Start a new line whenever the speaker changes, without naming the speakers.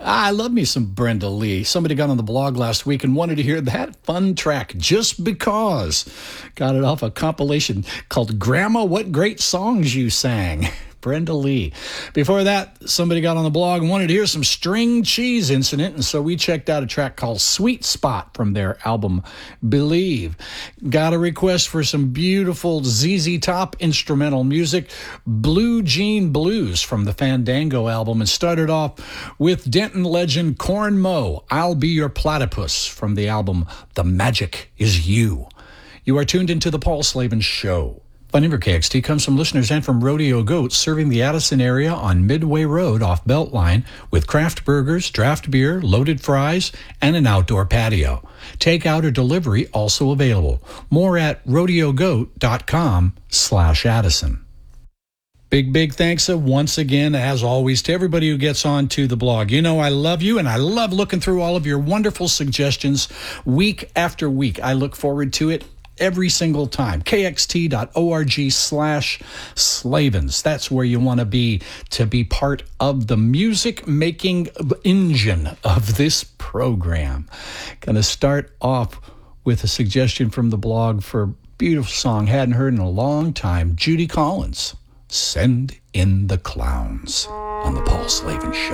I love me some Brenda Lee. Somebody got on the blog last week and wanted to hear that fun track, Just Because. Got it off a compilation called Grandma, What Great Songs You Sang. Brenda Lee. Before that, somebody got on the blog and wanted to hear some String Cheese Incident, and so we checked out a track called Sweet Spot from their album Believe. Got a request for some beautiful ZZ Top instrumental music, Blue Jean Blues from the Fandango album, and started off with Denton legend Corn Mo, I'll Be Your Platypus from the album The Magic Is You. You are tuned into the Paul Slavin Show. Funding for KXT comes from listeners and from Rodeo Goat, serving the Addison area on Midway Road off Beltline with craft burgers, draft beer, loaded fries, and an outdoor patio. Takeout or delivery also available. More at rodeogoat.com/Addison. Big thanks once again, as always, to everybody who gets on to the blog. You know I love you, and I love looking through all of your wonderful suggestions week after week. I look forward to it every single time. KXT.org/Slavins. That's where you want to be part of the music-making engine of this program. Going to start off with a suggestion from the blog for a beautiful song hadn't heard in a long time. Judy Collins, Send in the Clowns on the Paul Slavin Show.